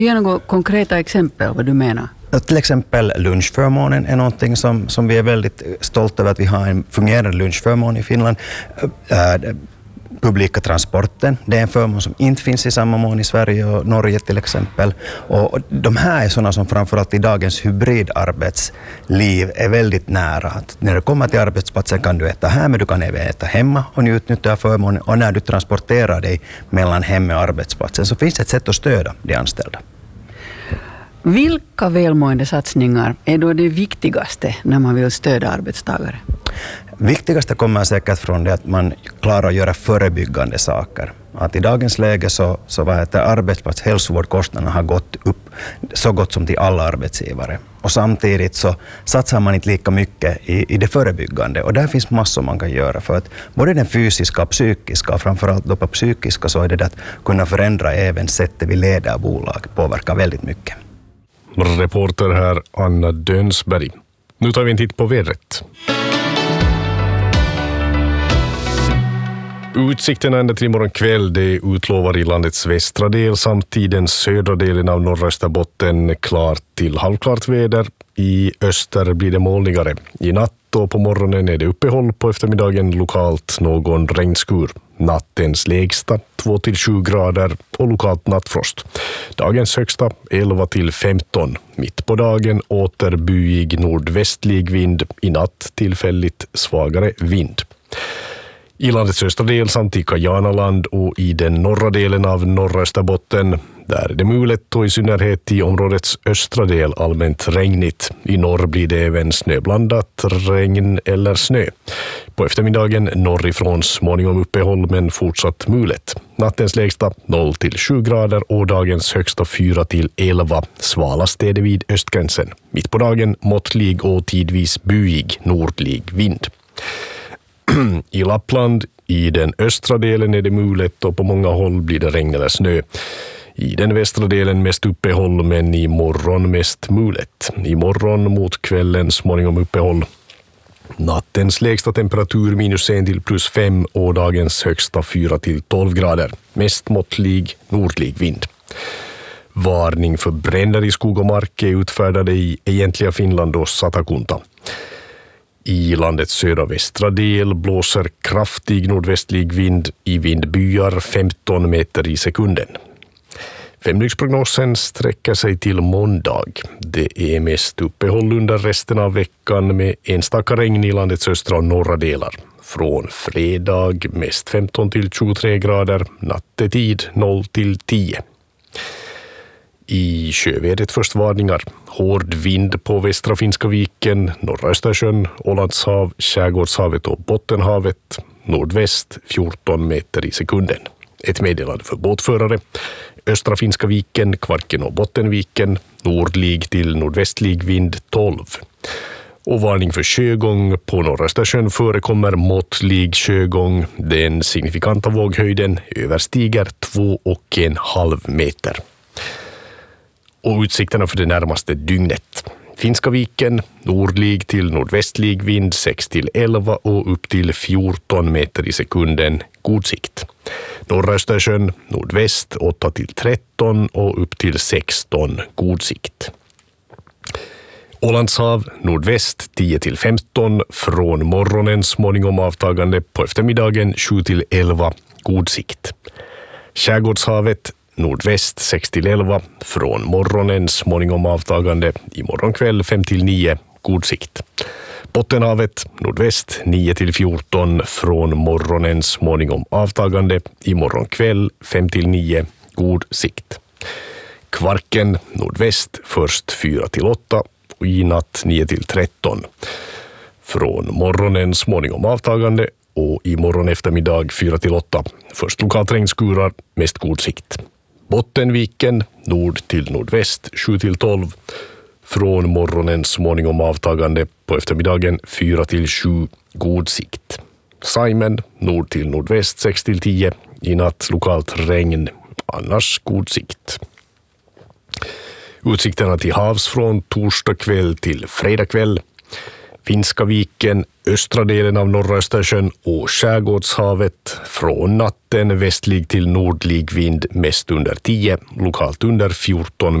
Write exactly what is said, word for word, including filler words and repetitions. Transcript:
Ge några konkreta exempel vad du menar. Till exempel lunchförmånen är någonting som, som vi är väldigt stolta över att vi har en fungerande lunchförmån i Finland. Äh, publika transporten, det är en förmån som inte finns i samma mån i Sverige och Norge till exempel. Och de här är sådana som framförallt i dagens hybridarbetsliv är väldigt nära. Att när du kommer till arbetsplatsen kan du äta här, men du kan även äta hemma och utnyttja förmånen. Och när du transporterar dig mellan hemmet och arbetsplatsen så finns det ett sätt att stödja de anställda. Vilka välmående satsningar är då det viktigaste när man vill stödja arbetstagare? Viktigaste kommer säkert från det att man klarar att göra förebyggande saker. Att i dagens läge så, så vad heter arbetsplatshälsovårdskostnaderna har gått upp så gott som till alla arbetsgivare. Och samtidigt så satsar man inte lika mycket i, i det förebyggande. Och där finns massor man kan göra för att både den fysiska och psykiska, och framförallt då på psykiska, så är det att kunna förändra även sättet vi leder bolag påverkar väldigt mycket. Reporter här Anna Dönsberg. Nu tar vi en titt på vädret. Utsikterna ända till imorgon kväll, det utlovar i landets västra del samt i den södra delen av norra Österbotten klart till halvklart väder. I öster blir det molnigare. I natt och på morgonen är det uppehåll, på eftermiddagen lokalt någon regnskur. Nattens lägsta två till sju grader och lokalt nattfrost. Dagens högsta elva till femton. Mitt på dagen åter byig nordvästlig vind, i natt tillfälligt svagare vind. I landets östra del samt i Kajanaland och i den norra delen av norra Österbotten, där är det mulet och i synnerhet i områdets östra del allmänt regnigt. I norr blir det även snöblandat, regn eller snö. På eftermiddagen norrifrån småningom uppehåll men fortsatt mulet. Nattens lägsta noll till sju grader och dagens högsta fyra till elva. Svalast är det vid östgränsen. Mitt på dagen måttlig och tidvis buig nordlig vind. I Lappland, i den östra delen är det mulet och på många håll blir det regn eller snö. I den västra delen mest uppehåll men i morgon mest mulet. I morgon mot kvällen småningom uppehåll. Nattens lägsta temperatur minus en till plus fem och dagens högsta fyra till tolv grader. Mest måttlig nordlig vind. Varning för bränder i skog och mark är utfärdade i egentliga Finland och Satakunta. I landets södra västra del blåser kraftig nordvästlig vind i vindbyar femton meter i sekunden. Femdygnsprognosen sträcker sig till måndag. Det är mest uppehåll under resten av veckan med enstaka regn i landets östra och norra delar. Från fredag mest femton till tjugotre grader, nattetid noll till tio. I sjövädret först varningar. Hård vind på västra Finska viken, norra Östersjön, Ålandshav, Skärgårdshavet och Bottenhavet. Nordväst fjorton meter i sekunden. Ett meddelande för båtförare. Östra Finska viken, Kvarken och Bottenviken. Nordlig till nordvästlig vind tolv. Och varning för sjögång. På norra Östersjön förekommer måttlig sjögång. Den signifikanta våghöjden överstiger två och en halv meter. Och utsikterna för det närmaste dygnet. Finska viken, nordlig till nordvästlig vind sex till elva och upp till fjorton meter i sekunden, god sikt. Norra Östersjön, nordväst åtta till tretton och upp till sexton, god sikt. Ålandshav, nordväst tio till femton, från morgonen småningom avtagande, på eftermiddagen sju till elva, god sikt. Skärgårdshavet, nordväst sex till elva, från morgonen småningom avtagande, imorgon kväll fem till nio, god sikt. Bottenhavet, nordväst nio till fjorton, från morgonen småningom avtagande, imorgon kväll fem till nio, god sikt. Kvarken, nordväst först fyra till åtta och i natt nio till tretton. Från morgonen småningom avtagande och imorgon eftermiddag fyra till åtta. Först lokalt regnskurar, mest god sikt. Bottenviken, nord till nordväst sju till tolv. Från morgonen småningom avtagande, på eftermiddagen fyra till sju, god sikt. Saimen, nord till nordväst sex till tio. I natt lokalt regn, annars god sikt. Utsikterna till havs från torsdag kväll till fredag kväll. Finska viken, östra delen av norra Östersjön och Skärgårdshavet. Från natten västlig till nordlig vind, mest under tio, lokalt under fjorton